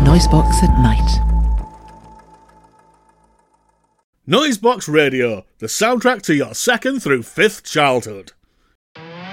Noisebox at night. Noisebox Radio, the soundtrack to your second through fifth childhood.